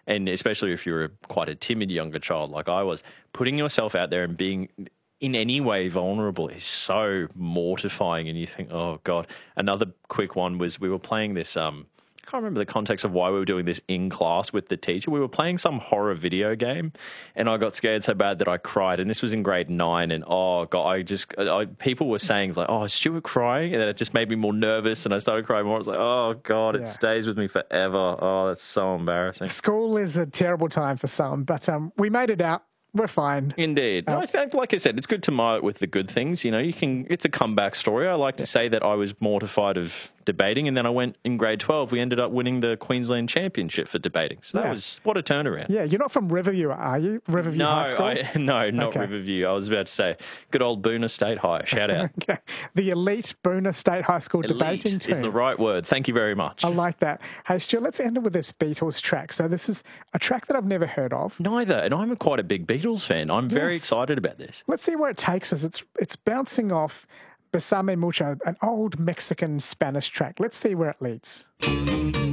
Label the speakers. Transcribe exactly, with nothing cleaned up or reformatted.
Speaker 1: and especially if you're a, quite a timid younger child like I was, putting yourself out there and being in any way vulnerable is so mortifying. And you think, oh God. Another quick one was we were playing this, um, I can't remember the context of why we were doing this in class with the teacher. We were playing some horror video game, and I got scared so bad that I cried. And this was in grade nine, and oh God, I just, I, people were saying like, oh, is Stuart crying? And then it just made me more nervous, and I started crying more. I was like, oh God, it
Speaker 2: Yeah.
Speaker 1: stays with me forever. Oh, that's so embarrassing.
Speaker 2: School is a terrible time for some, but um, we made it out. We're fine.
Speaker 1: Indeed. No, I think, like I said, it's good to mar it with the good things. You know, you can. It's a comeback story. I like to say that I was mortified of debating, and then I went in grade twelve. We ended up winning the Queensland Championship for debating. So that
Speaker 2: Yeah.
Speaker 1: was what a turnaround.
Speaker 2: Yeah, you're not from Riverview, are you? Riverview
Speaker 1: No,
Speaker 2: High School?
Speaker 1: I, no, not
Speaker 2: Okay.
Speaker 1: Riverview. I was about to say good old Boona State High. Shout out.
Speaker 2: Okay. The elite Boona State High School debating
Speaker 1: Elite
Speaker 2: team.
Speaker 1: is the right word. Thank you very much.
Speaker 2: I like that. Hey, Stuart, let's end it with this Beatles track. So this is a track that I've never heard of.
Speaker 1: Neither, and I'm a quite a big Beatles fan. I'm very
Speaker 2: Yes.
Speaker 1: excited about this.
Speaker 2: Let's see where it takes us. It's it's bouncing off Besame Mucho, an old Mexican Spanish track. Let's see where it leads.